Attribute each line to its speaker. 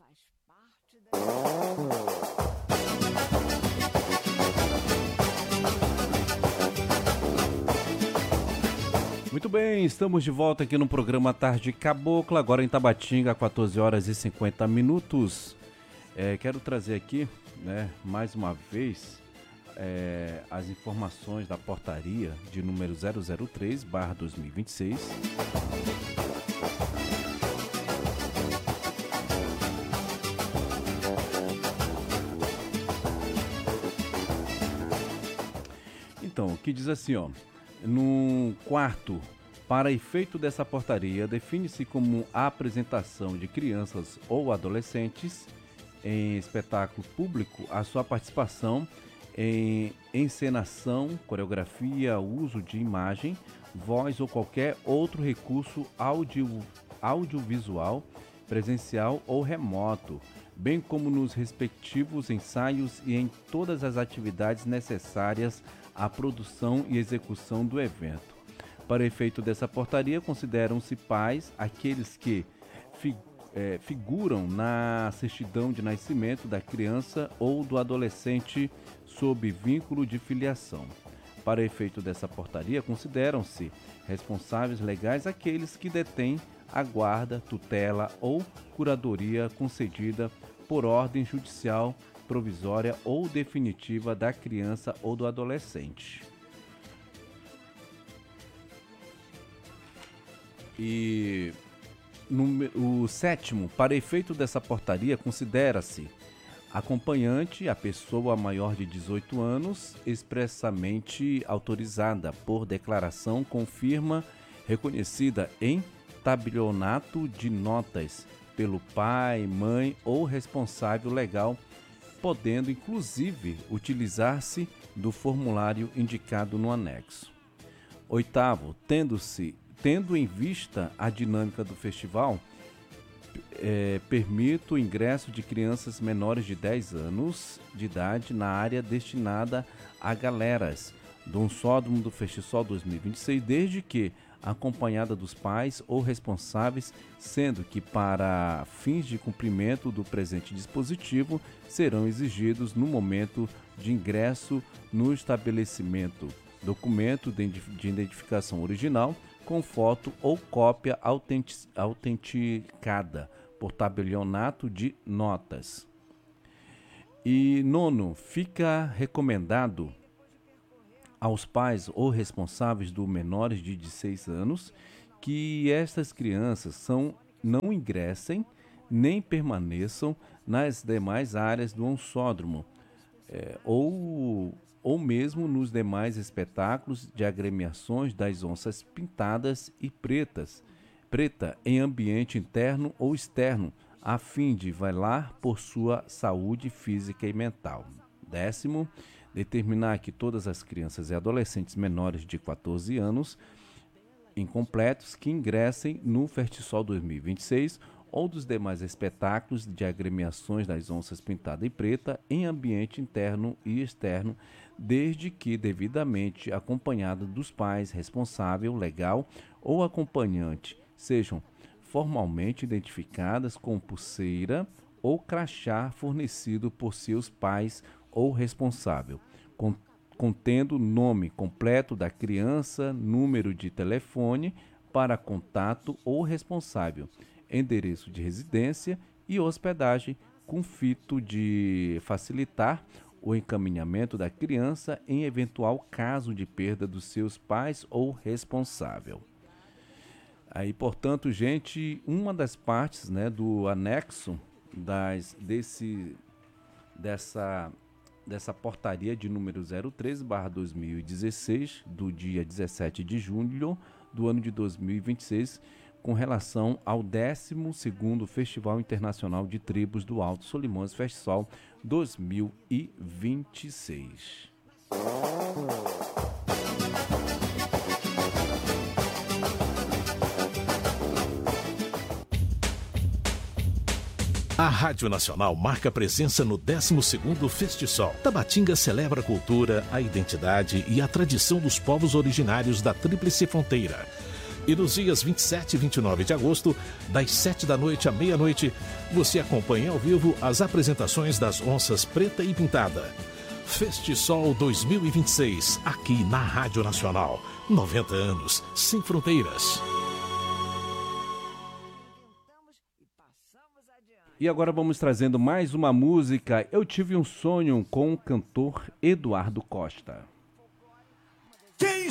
Speaker 1: Muito bem, estamos de volta aqui no programa Tarde Cabocla, agora em Tabatinga, 14 horas e 50 minutos. Quero trazer aqui, mais uma vez, as informações da portaria de número 003/2026. Então, que diz assim, no quarto, para efeito dessa portaria, define-se como a apresentação de crianças ou adolescentes em espetáculo público a sua participação em encenação, coreografia, uso de imagem, voz ou qualquer outro recurso audiovisual, presencial ou remoto, bem como nos respectivos ensaios e em todas as atividades necessárias à produção e execução do evento. Para efeito dessa portaria, consideram-se pais aqueles que figuram na certidão de nascimento da criança ou do adolescente sob vínculo de filiação. Para efeito dessa portaria, consideram-se responsáveis legais aqueles que detêm a guarda, tutela ou curadoria concedida por ordem judicial provisória ou definitiva da criança ou do adolescente. E o sétimo, para efeito dessa portaria, considera-se acompanhante a pessoa maior de 18 anos, expressamente autorizada por declaração com firma reconhecida em tabelionato de notas pelo pai, mãe ou responsável legal, podendo inclusive utilizar-se do formulário indicado no anexo. Oitavo, tendo em vista a dinâmica do festival, permite o ingresso de crianças menores de 10 anos de idade na área destinada a galeras do Onsódromo do Festisol 2026, desde que acompanhada dos pais ou responsáveis, sendo que para fins de cumprimento do presente dispositivo serão exigidos no momento de ingresso no estabelecimento documento de identificação original com foto ou cópia autenticada por tabelionato de notas. E nono, fica recomendado aos pais ou responsáveis dos menores de 16 anos que estas crianças não ingressem nem permaneçam nas demais áreas do onsódromo ou mesmo nos demais espetáculos de agremiações das onças pintadas e preta em ambiente interno ou externo, a fim de velar por sua saúde física e mental. Décimo, determinar que todas as crianças e adolescentes menores de 14 anos incompletos que ingressem no Festisol 2026 ou dos demais espetáculos de agremiações das onças pintada e preta em ambiente interno e externo, desde que devidamente acompanhado dos pais responsável legal ou acompanhante, sejam formalmente identificadas com pulseira ou crachá fornecido por seus pais ou responsável, contendo nome completo da criança, número de telefone para contato ou responsável, endereço de residência e hospedagem, com fito de facilitar o encaminhamento da criança em eventual caso de perda dos seus pais ou responsável. Aí, portanto, gente, uma das partes, do anexo dessa portaria de número 013/2016, do dia 17 de julho do ano de 2026, com relação ao 12º Festival Internacional de Tribos do Alto Solimões Festisol 2026.
Speaker 2: A Rádio Nacional marca presença no 12º Festisol. Tabatinga celebra a cultura, a identidade e a tradição dos povos originários da Tríplice Fronteira. E nos dias 27 e 29 de agosto, das 7 da noite à meia-noite, você acompanha ao vivo as apresentações das Onças Preta e Pintada. Festisol 2026, aqui na Rádio Nacional. 90 anos, sem fronteiras.
Speaker 1: E agora vamos trazendo mais uma música. Eu tive um sonho com o cantor Eduardo Costa.